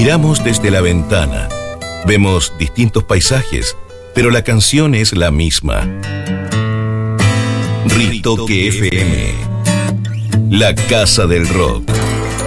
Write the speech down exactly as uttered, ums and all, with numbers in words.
Miramos desde la ventana. Vemos distintos paisajes, pero la canción es la misma. Ritoque F M, la casa del rock.